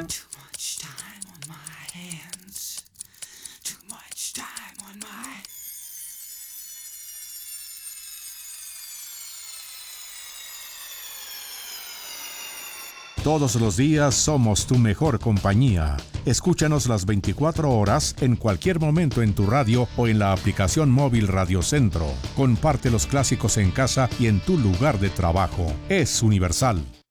Too much time on my hands. Too much time on my... Todos los días somos tu mejor compañía. Escúchanos las 24 horas en cualquier momento en tu radio o en la aplicación móvil Radio Centro. Comparte los clásicos en casa y en tu lugar de trabajo. Es universal.